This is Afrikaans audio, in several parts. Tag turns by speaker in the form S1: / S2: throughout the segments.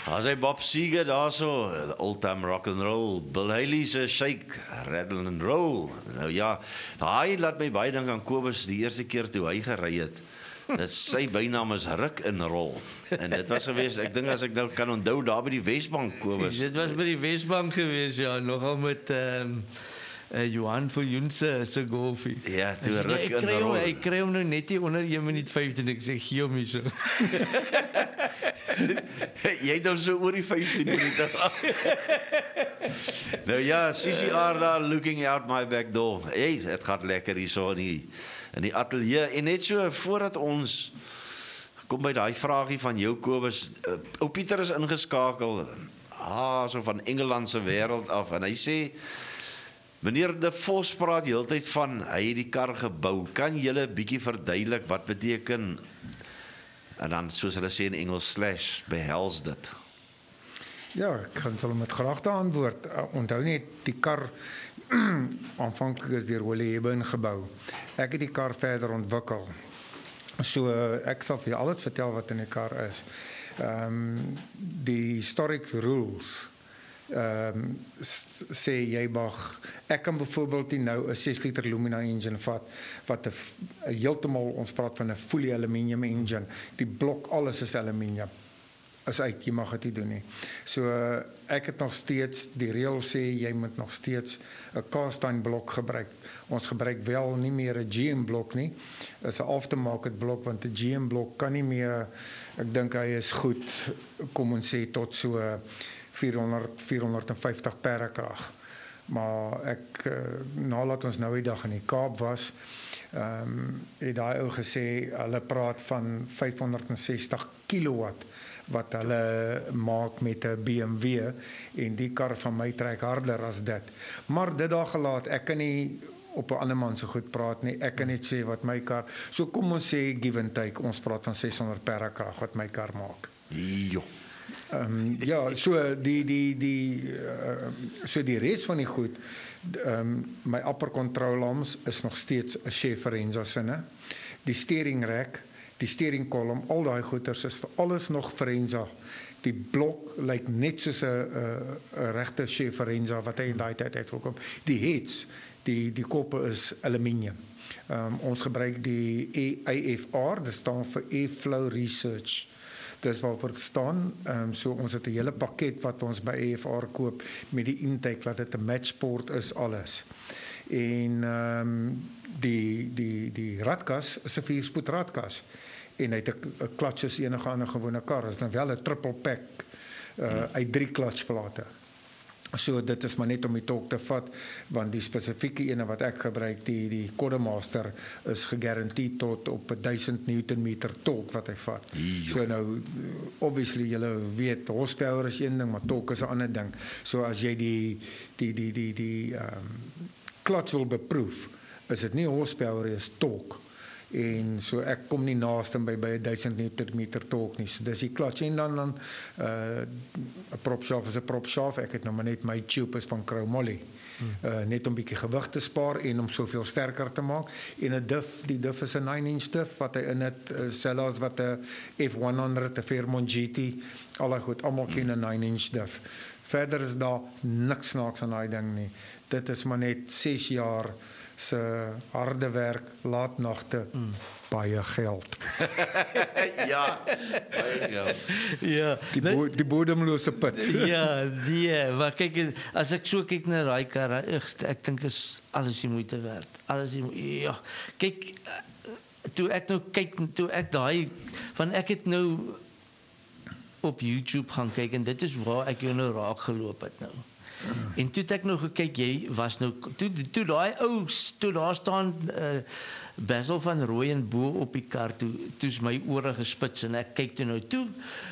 S1: As hy Bob Seger daar so, old-time rock and roll, Bill Haley se Shake, Rattle and Roll. Nou ja, hy laat my baie dink aan Kobus die eerste keer toe hy gery het. Sy bynaam is Ruk en Rol. En dit was gewees, ek dink as ek nou kan onthou, daar by die Wesbank, Kobus.
S2: Dit was by die Wesbank gewees, ja, nogal met Johan Viljoense se golfie.
S1: Ja, toe Ruk en Rol.
S2: Ek kry hom nou net hier onder 1 minuut 15, ek sê, gee hom hier so.
S1: Jy het dan so oor die 15 minute. Nou ja, CCR daar, looking out my back door. Hey, het gaat lekker hier so in die atelier. En net so, voordat ons kom by die vraagie van jou, Kobus, ou Pieter is ingeskakel, so van Engelandse wêreld af, en hy sê, meneer De Vos praat die hele tyd van, hy het die kar gebou, kan julle bietjie verduidelik, wat beteken, en dan, soos hulle sê in Engels, behels dit?
S3: Ja, ek kan sal met graagte antwoord. Onthou net, die kar aanvanklik is deur Willie Hebben gebou. Ek het die kar verder ontwikkel. So ek sal vir jou alles vertel wat in die kar is. Die historic rules sê jy mag, ek kan byvoorbeeld nou 'n 6 liter Lumina engine vat wat heeltemal, ons praat van 'n fully aluminium engine. Die blok, alles is aluminium. Is uit, jy mag dit nie doen nie. So ek het nog steeds, die reël sê jy moet nog steeds 'n cast iron blok gebruik. Ons gebruik wel nie meer 'n GM blok nie. Is 'n aftermarket blok, want 'n GM blok kan nie meer, ek dink hy is goed, kom ons sê tot so 450 perkrag. Maar ek nadat ons nou die dag in die Kaap was, het daai ou gesê hulle praat van 560 kilowatt wat hulle maak met 'n BMW, en die kar van my trek harder as dit. Maar dit daar gelaat, ek kan nie op 'n ander man so goed praat nie. Ek kan net sê wat my kar, so kom ons sê give and take, ons praat van 600 perkrag wat my kar maak.
S1: Jo.
S3: Ja, so so die res van die goed, my upper control arms is nog steeds 'n Schaefer Renza sinne. Die steering rack, die steering column, al daai goeters is alles nog Renza. Die blok lyk net soos 'n regte Schaefer Renza wat hy in daai tyd uitgekom. Die heads, die koppe is aluminium. Ons gebruik die AFR, dit staan vir Airflow Research. Dis waarvoor dit staan. So ons het 'n hele pakket wat ons by AFR koop met die intake, laat dit 'n matchport is, alles. En die radkas is 'n 4-spoed radkas. En hy het 'n clutch as enige ander gewone kar. Is nou wel 'n triple pack uit 3 clutchplate. So dit is maar net om die torque te vat, want die spesifieke ene wat ek gebruik, die Codemaster, is gegarandeerd tot op 1000 Newtonmeter torque wat hy vat. So nou, obviously, julle weet, horsepower is een ding, maar torque is 'n ander ding. So as jy die clutch wil beproef, is dit nie horsepower, is torque. En so ek kom nie naaste by 1000 Newtonmeter torque nie. So dis die clutch, en dan 'n prop shaft is 'n prop shaft. Ek het nou maar net my tube is van Chromoly. Net om 'n bietjie gewig te spaar en om soveel sterker te maak. En 'n diff, die diff is 'n 9-inch diff wat hy in het selfs wat 'n F100, 'n Fairmont GT, al daai goed, almal ken 'n 9-inch diff. Verder is daar niks snaaks aan daai ding nie. Dit is maar net 6 jaar se harde werk, laat nagte, baie geld.
S1: Ja, baie geld.
S2: Ja,
S3: Die bodemlose put.
S2: ja, maar kyk, as ek so kyk na daai kar, ek dink is alles die moeite werd. Alles die ja. Kyk, toe ek daai van ek het nou op YouTube gaan kyk, en dit is waar ek jou nou raak geloop het nou. En toe het ek nou gekyk, jy was nou toe daai ou, toe daar staan Basil van Rooyen bo op die kar, toe's my ore gespits, en ek kyk toe nou toe.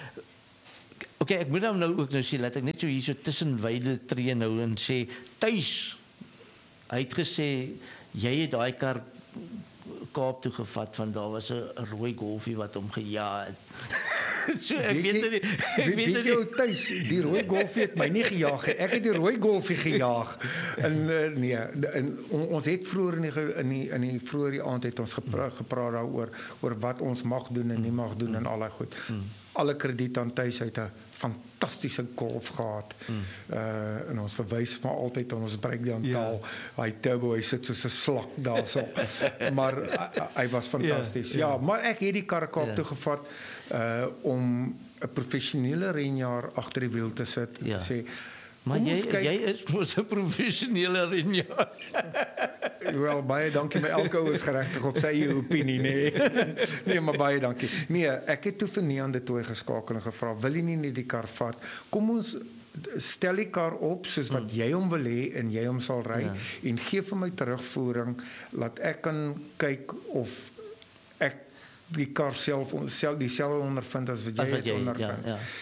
S2: Okay, ek moet nou ook nou sê, laat ek net so hier so tussen weide tree nou en sê, tuis, hy het gesê, jy het daai kar Kaap toe gevat, want daar was 'n rooi golfie wat hom gejaag het. So ek weet
S3: jou tuis, die rooi golfie het my nie gejaag nie. Ek het die rooi golfie gejaag. En nee, en ons het vroeër in die vroeë aand het ons gepraat daaroor oor wat ons mag doen en nie mag doen en al daai goed. alle krediet aan Thys uit 'n fantastiese golf gehad. En ons verwys maar altyd aan ons breakdown taal. Hy turbo, hy sit soos 'n slak daarso. Maar hy was fantasties. Ja, maar ek het die kar Kaap toe gevat om 'n professionele renjaer agter die wiel te sit en te sê,
S2: maar jy is mos 'n professionele renjaer.
S3: Wel, baie dankie, my elke ou is geregtig op sy eie opinie, nee. Nee, maar baie dankie. Nee, ek het toe vir Nean de Tooy geskakel en gevra, wil jy nie die kar vat? Kom ons stel die kar op soos wat jy hom wil hê en jy hom sal ry en gee vir my terugvoering, laat ek kan kyk of ek die kar self dieselfde ondervind as wat jy het ondervind.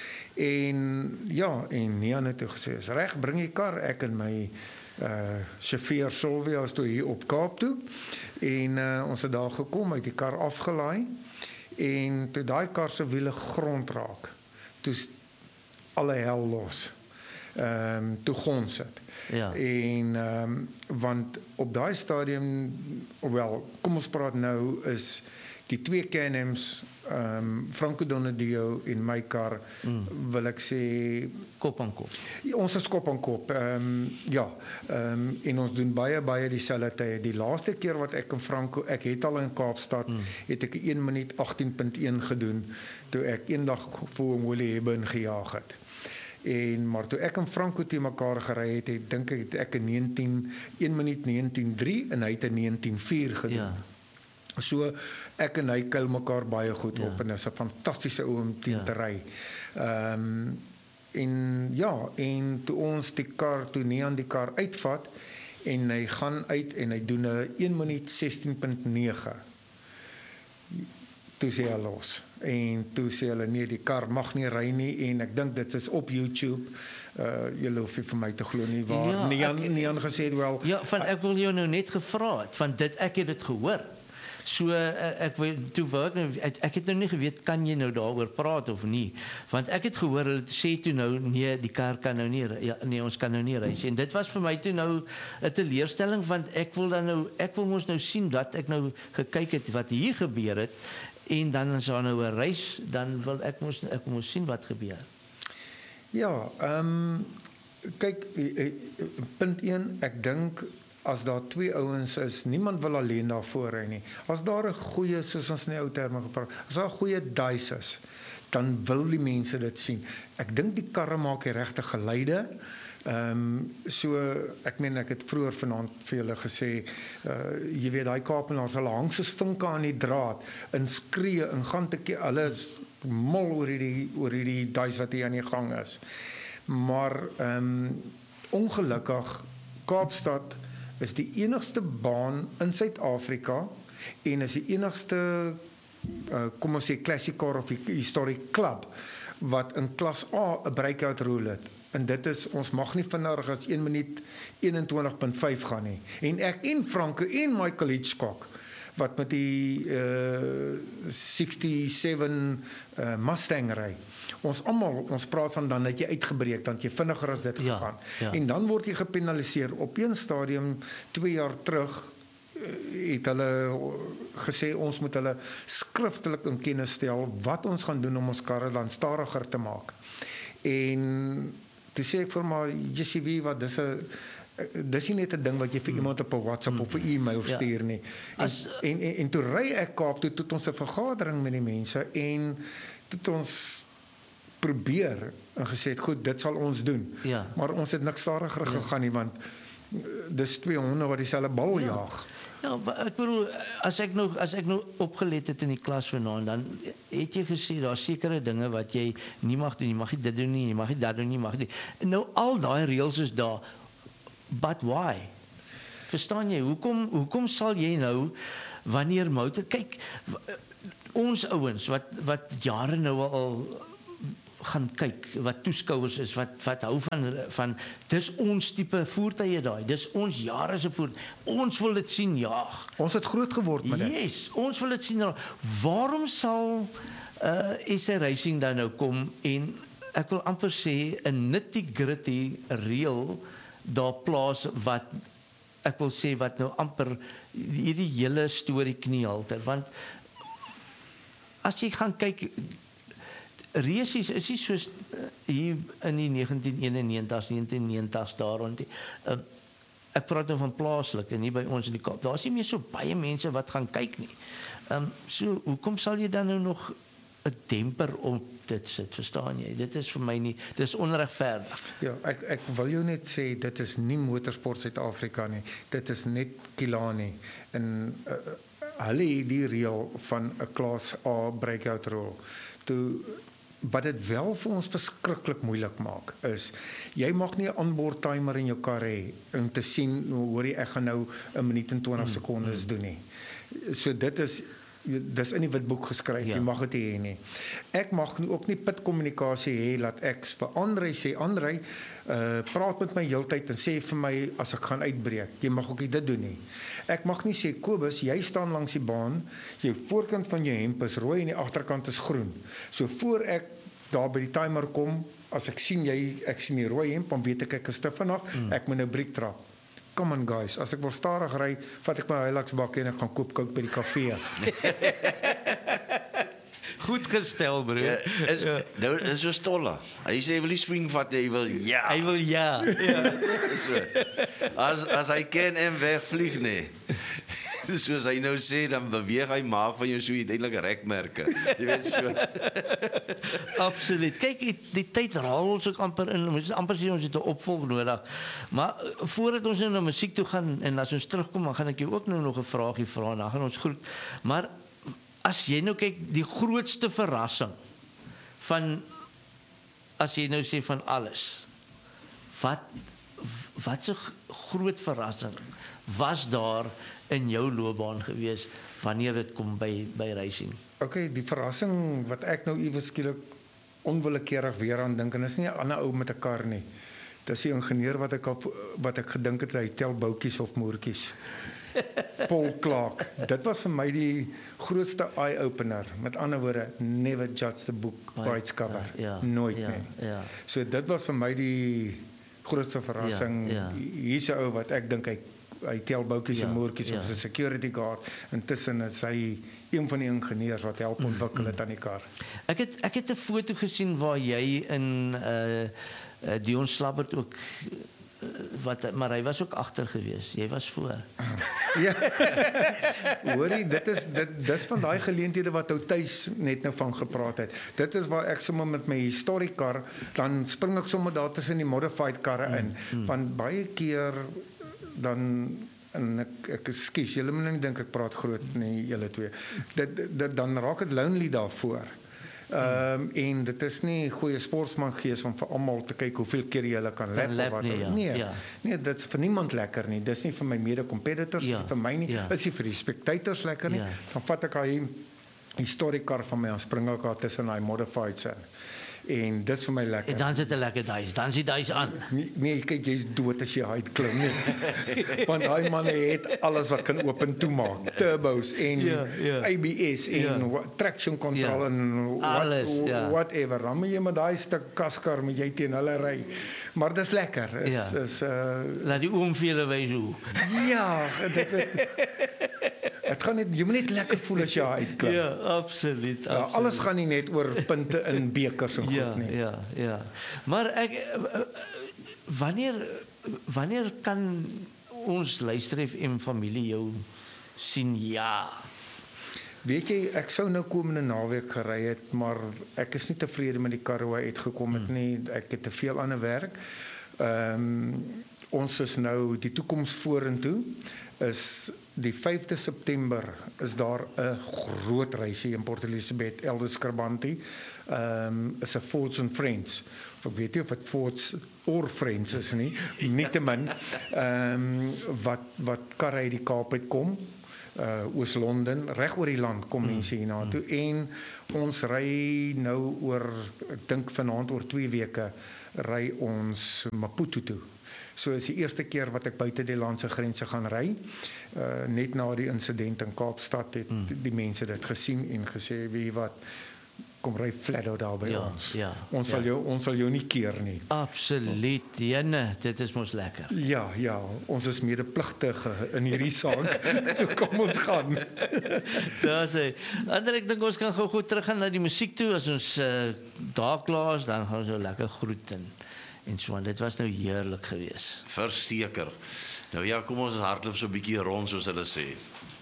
S3: En Nean het toe gesê, is reg, bring die kar, ek en my chauffeur Sylvia is toe hier op Kaap toe en ons het daar gekom, uit die kar afgelaai en toe daai kar se wiele grond raak, toe alle hel los, toe gons het. En want op daai stadium, kom ons praat nou, is die twee Can-Ams, Franco Donadio en my kar, wil ek sê
S2: kop aan kop.
S3: Ons is kop aan kop. En ons doen baie dieselfde tye. Die laaste keer wat ek en Franco, ek het al in Kaapstad, het ek 1 minuut 18.1 gedoen toe ek eendag voor Willie Hebben gejaag het. Maar toe ek en Franco te mekaar gery het, dink ek 1 minuut 19.3 en hy het 19.4 gedoen. So ek en hy kuil mekaar baie goed op en is 'n fantastiese ou om teen te ry. En toe ons toe Nean die kar uitvat en hy gaan uit en hy doen 'n 1 minuut 16.9. Toe sê hy los. En toe sê hulle nee, die kar mag nie ry nie en ek dink dit is op YouTube. Julle hoef nie vir my te glo nie waar Nean gesê het wel.
S2: Ja, van ek wil jou nou net gevra het van dit ek het dit gehoor. So ek het nou nie geweet kan jy nou daaroor praat of nie, want ek het gehoor hulle sê toe nou nee, die kar kan nou nie ons kan nou nie reis en dit was vir my toe nou 'n teleurstelling want ek wil mos nou sien dat ek nou gekyk het wat hier gebeur het en dan as daar nou 'n reis dan wil ek mos sien wat gebeur.
S3: Ja, kyk, punt 1, ek dink as daar twee ouens is, niemand wil alleen daarvoor ry nie. As daar 'n goeie, soos ons in die ou terme gepraat, as daar 'n goeie dice is, dan wil die mense dit sien. Ek dink die karre maak die regte geluide. So ek meen ek het vroeër vanaand vir julle gesê, jy weet daai Kaapenaars, hulle hang soos vinke aan die draad, in skree, in gaan te keer, hulle is mal oor hierdie dice wat hier aan die gang is. Maar ongelukkig Kaapstad is die enigste baan in Suid-Afrika en is die enigste kom ons sê classic car of historic club wat in klas A 'n breakout rule het. En dit is ons mag nie vinniger as 1 minuut 21.5 gaan nie. En ek en Franco en Michael Hitchcock wat met die 67 Mustang ry. Ons praat van dan dat jy uitgebreek, dan jy vinniger as dit gegaan. En dan word jy gepenaliseer. Op 'n stadium 2 jaar terug het hulle gesê ons moet hulle skriftelik in kennis stel wat ons gaan doen om ons karre dan stadiger te maak. En toe sê ek vir my, JCB, wat dis nie net 'n ding wat jy vir iemand op 'n WhatsApp of 'n e-mail stuur nie. En toe ry ek Kaap toe het ons 'n vergadering met die mense en toe ons probeer en gesê het goed, dit sal ons doen. Maar ons het niks stadiger gegaan nie want dis twee honde wat dieselfde bal jaag.
S2: Ja, ek bedoel as ek nou opgelet het in die klas vanaand, dan het jy gesê daar sekere dinge wat jy nie mag doen, jy mag nie dit doen nie, jy mag nie dat doen nie, mag nie. Nou al daai reëls is daar. But why? Verstaan jy? Hoekom sal jy nou wanneer motor kyk ons ouens wat jare nou al gaan kyk wat toeskouers is wat hou van dis ons tipe voertuie daai, dis ons jare se voertuie. Ons wil dit sien jaag.
S3: Ons het groot geword met dit.
S2: Yes, ons wil dit sien. Waarom sal SA Racing dan nou kom en ek wil amper sê 'n nitty-gritty reël daar plaas wat ek wil sê wat nou amper hierdie hele storie kniehalter, want as jy gaan kyk Resies is nie soos hier in die 1991s, 1990s daar rond die. Ek praat nou van plaaslik en hier by ons in die Kaap. Daar is nie meer so baie mense wat gaan kyk nie. So hoekom sal jy dan nou nog 'n demper op dit sit, verstaan jy? Dit is vir my nie, dit is onregverdig.
S3: Ja, ek wil jou net sê dit is nie motorsport Suid-Afrika nie. Dit is net Killarney en hulle het die reël van 'n klas A breakout rule. Toe wat dit wel vir ons verskriklik moeilik maak is jy mag nie 'n onboard timer in jou kar hê om te sien hoor jy ek gaan nou 1 minuut en 20 sekondes doen nie. So dis in die witboek geskryf, jy mag dit hê nie. Ek mag ook nie pitkommunikasie hê dat ek vir Andrei sê Andrei praat met my heeltyd en sê vir my as ek gaan uitbreek. Jy mag ook nie dit doen nie. Ek mag nie sê Kobus, jy staan langs die baan, jou voorkant van jou hemp is rooi en die agterkant is groen. So voor ek daar by die timer kom, as ek sien die rooi hemp, dan weet ek is te vinnig, ek moet nou breek trap. Come on guys, as ek wil stadig ry, vat ek my Hilux bakkie en ek gaan koop kook by die kafee.
S2: Goed gestel, broer.
S1: Nou is so stolle. Hy sê hy wil nie swing vat nie, hy wil ja.
S2: Hy wil ja.
S1: So. As hy kan en wegvlieg nie. Soos hy nou sê, dan beweeg hy maak van jou so uiteindelik rekmerke. Jy weet so.
S2: Absoluut. Kyk, die tyd raal ons ook amper in. Ons amper sê ons het 'n opvolg nodig. Maar voordat ons nou na musiek toe gaan en as ons terugkom, dan gaan ek jou ook nou nog 'n vraagie vra en dan gaan ons groet. Maar as jy nou kyk, die grootste verrassing van as jy nou sê van alles. Wat so groot verrassing was daar in jou loopbaan gewees wanneer dit kom by racing?
S3: Okay, die verrassing wat ek nou iewers skielik onwillekeurig weer aan dink en is nie 'n ander ou met 'n kar nie. Dis die ingenieur wat ek gedink het hy tel boutjies of moertjies. Paul Clark. Dit was vir my die grootste eye-opener. Met ander woorde, never judge the book by its cover. Nooit nie.
S2: Ja.
S3: So dit was vir my die grootste verrassing. Hier's 'n ou wat ek dink hy tel boutjies en moertjies op sy security guard. Intussen is hy een van die ingenieurs wat help ontwikkel het aan die kar.
S2: Ek het 'n foto gesien waar jy in Dion Slabbert ook maar hy was ook agter gewees. Jy was voor.
S3: Ja. Hoorie, dis van daai geleenthede wat ou tuis net nou van gepraat het. Dit is waar ek sommer met my historiese kar, dan spring ek sommer daar tussen die modified karre in. Want baie keer dan en ek skus, julle moet nie dink ek praat groot nie, julle twee. Dan raak dit lonely daarvoor. En dit is nie goeie sportsman gees om vir almal te kyk hoeveel keer jy hulle kan lap of wat. Nee, dit is vir niemand lekker nie. Dis nie vir my mede-competitors, vir my nie. Is nie vir die spectators lekker nie. Dan vat ek hy historiese kar van my en spring ek daar tussen hy modifieds in. En dis vir my lekker.
S2: En dan sit 'n lekker duis. Dan sit duis aan.
S3: Nee, kyk jy's dood as jy uit klim nie. Want daai man het alles wat kan oop en toe maak. Turbos en ABS en traction control en whatever. Dan moet jy met daai stuk kaskar met jy teen hulle ry. Maar dis lekker.
S2: Laat die oom vir julle wys hoe.
S3: Ja, dit gaan net jy moet net lekker voel as jy uitklim.
S2: Ja, absoluut.
S3: Alles gaan nie net oor punte in bekers en goed nie.
S2: Ja. Maar wanneer kan ons Luister FM familie jou sien? Ja.
S3: Weet jy, ek sou nou komende naweek gery het, maar ek is nie tevrede met die kar hoe hy uitgekom het nie. Ek het te veel ander werk. Ons is nou die toekoms vorentoe is die 5de September is daar 'n groot reisie in Port Elizabeth, Elders Carbanti. Is 'n Fords and Friends. Ek weet nie of dit Fords or Friends is nie. Nietemin wat karre uit die Kaap uitkom. Oos-London, reg oor die land kom mense hier na toe en ons ry nou oor, ek dink vanaand oor 2 weke ry ons Maputo toe. So is die eerste keer wat ek buite die land se grense gaan ry. Net na die insident in Kaapstad het die mense dit gesien en gesê wie wat kom ry flat out daar by
S2: Ja,
S3: ons.
S2: ja,
S3: Ons
S2: ja.
S3: sal jou nie keer nie.
S2: Absoluut. Jene, dit is mos lekker.
S3: Ja, ons is medepligtige in hierdie saak. So kom ons gaan.
S2: Daar sê. Ander ek dink ons kan gou teruggaan na die musiek toe as ons daar klaar is, dan gaan ons nou lekker groet en so aan. Dit was nou heerlik geweest.
S1: Verseker. Nou ja, kom ons hardloop so 'n bietjie rond soos hulle sê.